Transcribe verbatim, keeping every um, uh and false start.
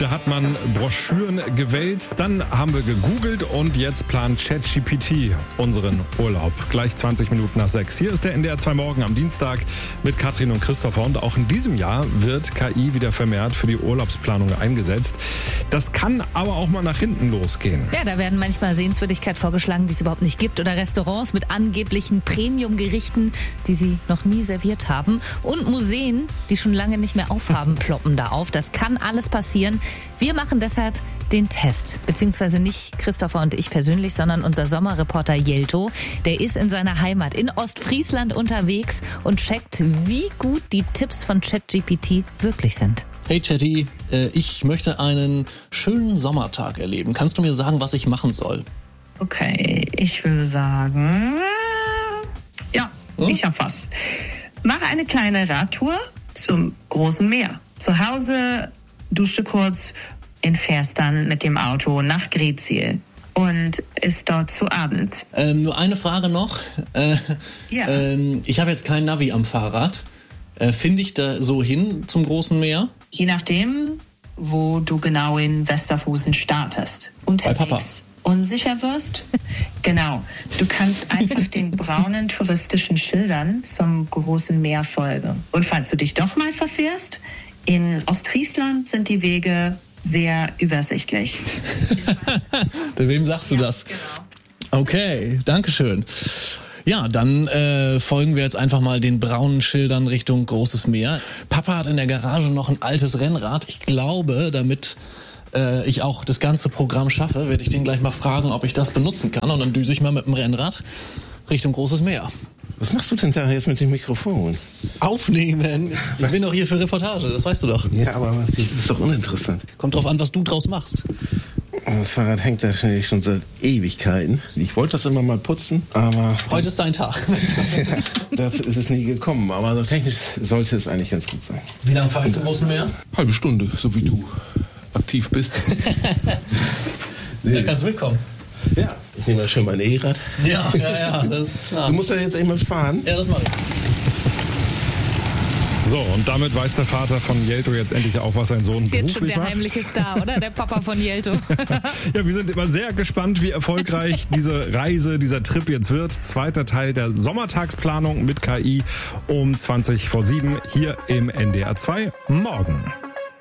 Da hat man Broschüren gewählt, dann haben wir gegoogelt und jetzt plant ChatGPT unseren Urlaub. Gleich zwanzig Minuten nach sechs. Hier ist der N D R zwei Morgen am Dienstag mit Katrin und Christopher. Und auch in diesem Jahr wird K I wieder vermehrt für die Urlaubsplanung eingesetzt. Das kann aber auch mal nach hinten losgehen. Ja, da werden manchmal Sehenswürdigkeiten vorgeschlagen, die es überhaupt nicht gibt. Oder Restaurants mit angeblichen Premium-Gerichten, die sie noch nie serviert haben. Und Museen, die schon lange nicht mehr aufhaben, ploppen da auf. Das kann alles passieren. Wir machen deshalb den Test. Beziehungsweise nicht Christopher und ich persönlich, sondern unser Sommerreporter Jelto. Der ist in seiner Heimat in Ostfriesland unterwegs und checkt, wie gut die Tipps von ChatGPT wirklich sind. Hey Chatty, äh, ich möchte einen schönen Sommertag erleben. Kannst du mir sagen, was ich machen soll? Okay, ich würde sagen, ja, hm? ich hab was. Mach eine kleine Radtour zum großen Meer. Zu Hause dusche kurz und fährst dann mit dem Auto nach Greetsiel und ist dort zu Abend. Ähm, nur eine Frage noch. Äh, ja. Ähm, ich habe jetzt kein Navi am Fahrrad. Äh, Finde ich da so hin zum großen Meer? Je nachdem, wo du genau in Westerfusen startest. Unterwegs. Bei Papa. Unsicher wirst? Genau. Du kannst einfach den braunen touristischen Schildern zum großen Meer folgen. Und falls du dich doch mal verfährst, in Ostfriesland sind die Wege sehr übersichtlich. Bei wem sagst du ja, das? Genau. Okay, dankeschön. Ja, dann äh, folgen wir jetzt einfach mal den braunen Schildern Richtung Großes Meer. Papa hat in der Garage noch ein altes Rennrad. Ich glaube, damit äh, ich auch das ganze Programm schaffe, werde ich den gleich mal fragen, ob ich das benutzen kann. Und dann düse ich mal mit dem Rennrad Richtung Großes Meer. Was machst du denn da jetzt mit dem Mikrofon? Aufnehmen. Ich bin doch hier für Reportage, das weißt du doch. Ja, aber das ist doch uninteressant. Kommt drauf an, was du draus machst. Das Fahrrad hängt da schon seit Ewigkeiten. Ich wollte das immer mal putzen, aber... Heute ist dein Tag. Ja, dazu ist es nie gekommen, aber so technisch sollte es eigentlich ganz gut sein. Wie lange fahre ich zum Großen Meer? Halbe Stunde, so wie du aktiv bist. Nee. Da kannst du mitkommen. Ja, ich nehme mal schön mein E-Rad. Ja, ja, ja, das ist klar. Du musst ja jetzt einmal fahren. Ja, das mache ich. So, und damit weiß der Vater von Jelto jetzt endlich auch, was sein Sohn ist jetzt beruflich schon der macht. heimliche Star, oder? Der Papa von Jelto. Ja, wir sind immer sehr gespannt, wie erfolgreich diese Reise, dieser Trip jetzt wird. Zweiter Teil der Sommertagsplanung mit K I um zwanzig vor sieben hier im N D R zwei Morgen.